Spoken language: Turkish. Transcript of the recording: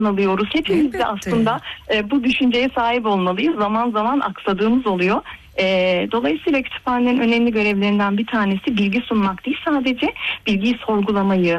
alıyoruz. Hepimiz de aslında bu düşünceye sahip olmalıyız. Zaman zaman aksadığımız oluyor. Dolayısıyla kütüphanenin önemli görevlerinden bir tanesi bilgi sunmak değil, sadece bilgiyi sorgulamayı,